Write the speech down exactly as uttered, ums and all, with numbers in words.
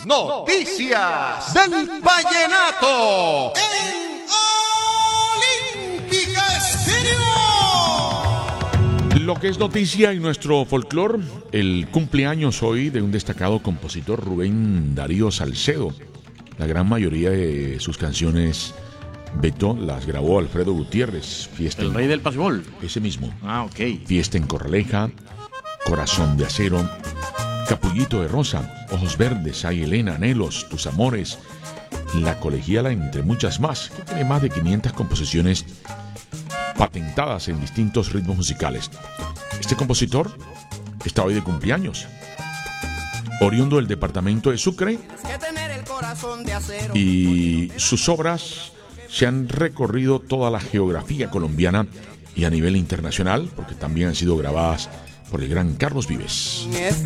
noticias del vallenato en Olímpica Estéreo. Lo que es noticia en nuestro folclore, el cumpleaños hoy de un destacado compositor, Rubén Darío Salcedo. La gran mayoría de sus canciones, Beto, las grabó Alfredo Gutiérrez. Fiesta El en... rey del pasiból. Ese mismo. Ah, ok. Fiesta en Corraleja, Corazón de Acero, Capullito de Rosa, Ojos Verdes, Ay Elena, Anhelos, Tus Amores, La Colegiala, entre muchas más, que tiene más de quinientas composiciones patentadas en distintos ritmos musicales. Este compositor está hoy de cumpleaños, oriundo del departamento de Sucre, y sus obras se han recorrido toda la geografía colombiana y a nivel internacional, porque también han sido grabadas por el gran Carlos Vives.